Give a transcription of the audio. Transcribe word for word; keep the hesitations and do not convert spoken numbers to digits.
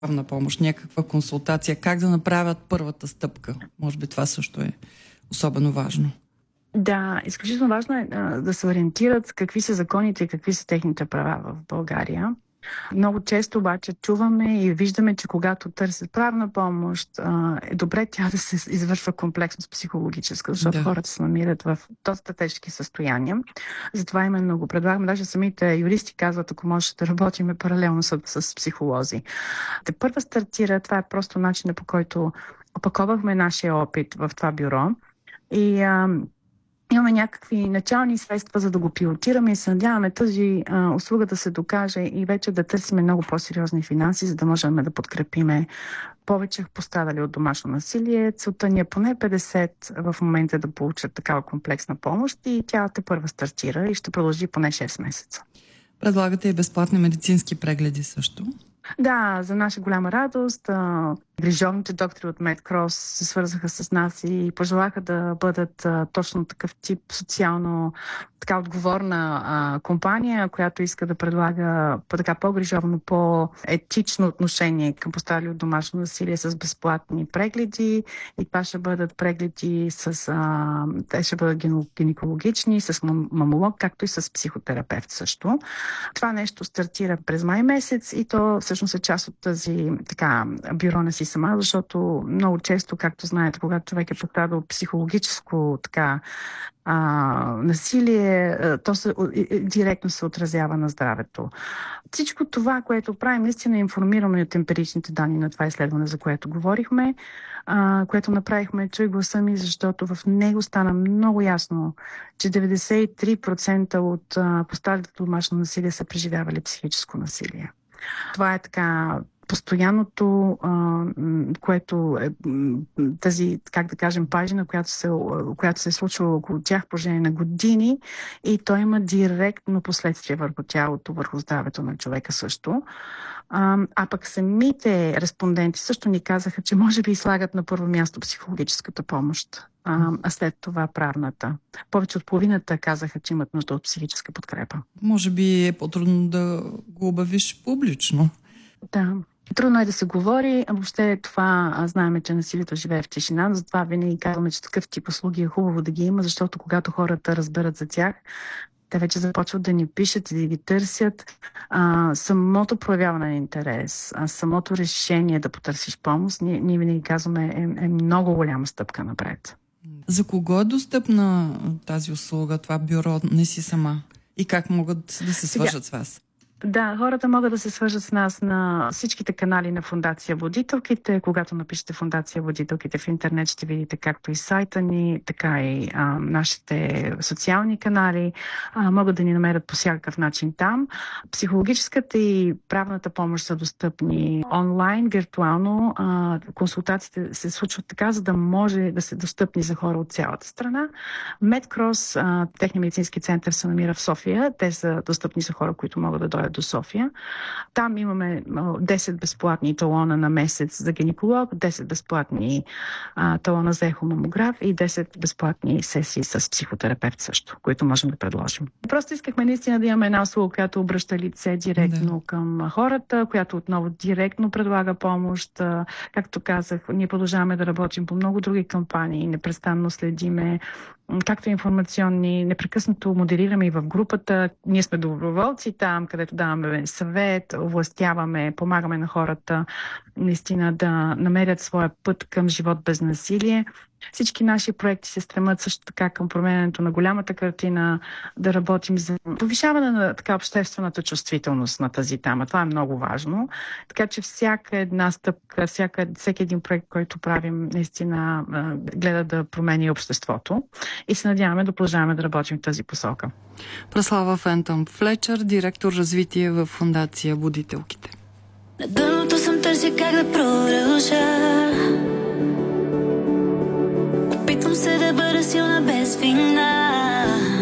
правна помощ, някаква консултация, как да направят първата стъпка? Може би това също е особено важно. Да, изключително важно е а, да се ориентират какви са законите и какви са техните права в България. Много често обаче чуваме и виждаме, че когато търсят правна помощ, а, е добре тя да се извършва комплексно с психологическа, защото да. хората се намират в доста тежки състояния. Затова именно го предлагам. Даже самите юристи казват, ако може да работим паралелно с, с психолози. Те първа стартира, това е просто начинът, по който опаковахме нашия опит в това бюро и а, имаме някакви начални средства, за да го пилотираме и се надяваме тази а, услуга да се докаже и вече да търсиме много по-сериозни финанси, за да можем да подкрепиме повече пострадали от домашно насилие. Целта ни е поне петдесет в момента да получат такава комплексна помощ и тя тепърва стартира и ще продължи поне шест месеца. Предлагате и безплатни медицински прегледи също? Да, за наша голяма радост. Грижовните доктори от MedCross се свързаха с нас и пожелаха да бъдат а, точно такъв тип социално така отговорна а, компания, която иска да предлага по така по-грижовно, по-етично отношение към пострадали от домашно насилие с безплатни прегледи. И това ще бъдат прегледи с... А, те ще бъдат гинекологични, с мамолог, както и с психотерапевт също. Това нещо стартира през май месец и то всъщност е част от тази така бюро на си сама, защото много често, както знаете, когато човек е пострадал психологическо така а, насилие, то се, директно се отразява на здравето. Всичко това, което правим, наистина информираме от емпиричните данни на това изследване, за което говорихме, а, което направихме Чуй гласа ми, защото в него стана много ясно, че деветдесет и три процента от пострадалите от домашно насилие са преживявали психическо насилие. Това е така постоянното, а, което е тази, как да кажем, пажина, която се, която се е случвала около тях в продължение на години и то има директно последствие върху тялото, върху здравето на човека също. А, а пък самите респонденти също ни казаха, че може би слагат на първо място психологическата помощ, а, а след това правната. Повече от половината казаха, че имат нужда от психическа подкрепа. Може би е по-трудно да го обявиш публично. Да. Трудно е да се говори, а въобще това а, знаем, че насилието живее в тишина, но затова винаги казваме, че такъв тип услуги е хубаво да ги има, защото когато хората разберат за тях, те вече започват да ни пишат и да ги търсят. А, самото проявяване на интерес, а, самото решение да потърсиш помощ, ние, ние винаги казваме, е, е много голяма стъпка напред. За кого е достъпна тази услуга, това бюро Не си сама? И как могат да се свържат Сега... с вас? Да, хората могат да се свържат с нас на всичките канали на Фондация Водителките. Когато напишете Фондация Водителките в интернет, ще видите както и сайта ни, така и а, нашите социални канали. А, могат да ни намерят по всякакъв начин там. Психологическата и правната помощ са достъпни онлайн, виртуално. А, консултациите се случват така, за да може да са достъпни за хора от цялата страна. MedCross, а, техния медицински център се намира в София. Те са достъпни за хора, които могат да дойдат до София. Там имаме десет безплатни талона на месец за гинеколог, десет безплатни а, талона за ехомамограф и десет безплатни сесии с психотерапевт също, които можем да предложим. Просто искахме наистина да имаме една услуга, която обръща лице директно да. към хората, която отново директно предлага помощ. Както казах, ние продължаваме да работим по много други кампании, непрестанно следиме както информационни, непрекъснато моделираме и в групата. Ние сме доброволци там, където даваме съвет, овластяваме, помагаме на хората наистина да намерят своя път към живот без насилие. Всички наши проекти се стремят също така към променянето на голямата картина, да работим за повишаване на така обществената чувствителност на тази тема. Това е много важно. Така че всяка една стъпка, всяка, всеки един проект, който правим, наистина гледа да промени обществото. И се надяваме да продължаваме да работим в тази посока. Преслава Фентъм Флечър, директор развитие в Фондация Будителките. На дъното съм търся как да продължа. Опитвам се да бъда силна без вина.